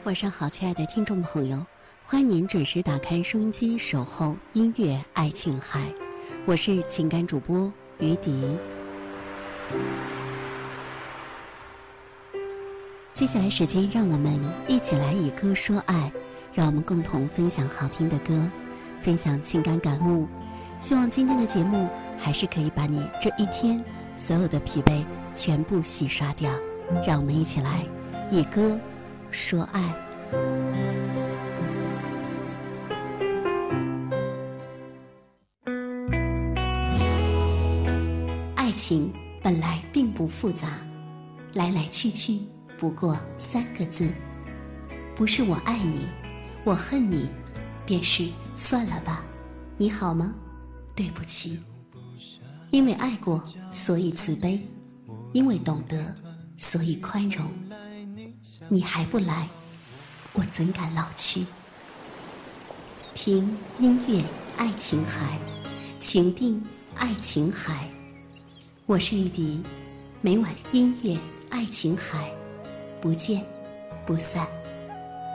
晚上好，亲爱的听众朋友，欢迎您准时打开收音机，守候音乐爱琴海，我是情感主播于迪。接下来时间，让我们一起来以歌说爱，让我们共同分享好听的歌，分享情感感悟。希望今天的节目还是可以把你这一天所有的疲惫全部洗刷掉。让我们一起来以歌说爱。爱情本来并不复杂，来来去去不过3个字，不是我爱你，我恨你，便是算了吧，你好吗？对不起。因为爱过，所以慈悲；因为懂得，所以宽容。你还不来，我怎敢老去？听音乐爱琴海，情定爱琴海。我是玉迪，每晚音乐爱琴海，不见不散。